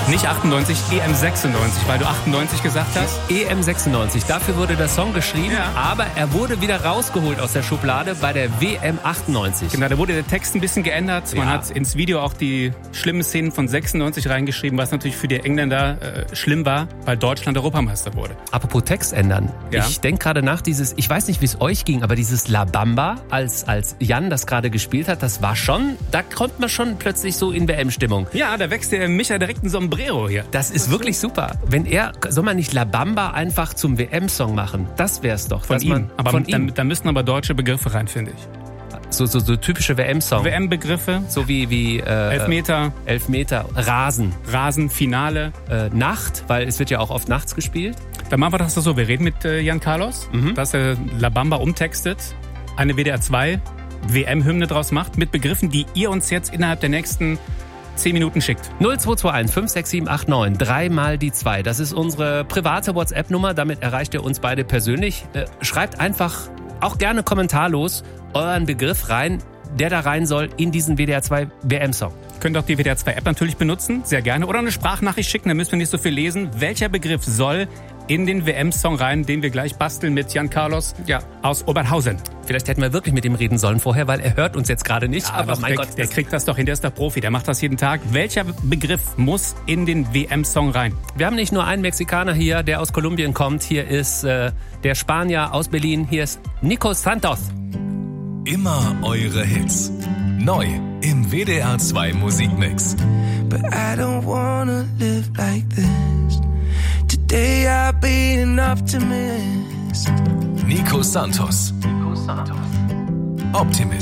Nicht 98, EM96, weil du 98 gesagt hast. EM96, dafür wurde der Song geschrieben, aber er wurde wieder rausgeholt aus der Schublade bei der WM98. Genau, da wurde der Text ein bisschen geändert. Man hat ins Video auch die schlimmen Szenen von 96 reingeschrieben, was natürlich für die Engländer schlimm war, weil Deutschland Europameister wurde. Apropos Text ändern. Ja. Ich denke gerade nach, ich weiß nicht, wie es euch ging, aber dieses La Bamba, als Jan das gerade gespielt hat, das war schon, da kommt man schon plötzlich so in WM-Stimmung. Ja, da wächst der Micha direkt ein Sombrero hier. Das ist wirklich super. Soll man nicht La Bamba einfach zum WM-Song machen? Das wär's doch. Von ihm. Aber da müssten aber deutsche Begriffe rein, finde ich. So typische WM-Song. WM-Begriffe. So wie Elfmeter. Rasen. Finale. Nacht, weil es wird ja auch oft nachts gespielt. Dann machen wir das so. Wir reden mit Jan Carlos, dass er La Bamba umtextet, eine WDR 2 WM-Hymne draus macht, mit Begriffen, die ihr uns jetzt innerhalb der nächsten 10 Minuten schickt. 0221 56789, 3 mal die 2. Das ist unsere private WhatsApp-Nummer. Damit erreicht ihr uns beide persönlich. Schreibt einfach auch gerne kommentarlos euren Begriff rein, der da rein soll in diesen WDR 2 WM-Song. Könnt auch die WDR 2 App natürlich benutzen, sehr gerne. Oder eine Sprachnachricht schicken, da müssen wir nicht so viel lesen. Welcher Begriff soll in den WM-Song rein, den wir gleich basteln mit Jan Carlos aus Oberhausen? Vielleicht hätten wir wirklich mit ihm reden sollen vorher, weil er hört uns jetzt gerade nicht. Ja, aber mein Gott, der kriegt das doch hin, der ist der Profi, der macht das jeden Tag. Welcher Begriff muss in den WM-Song rein? Wir haben nicht nur einen Mexikaner hier, der aus Kolumbien kommt. Hier ist der Spanier aus Berlin. Hier ist Nico Santos. Immer eure Hits. Neu im WDR 2 Musikmix. But I don't wanna live like this. Today I'll be an optimist. Nico Santos. Optimist.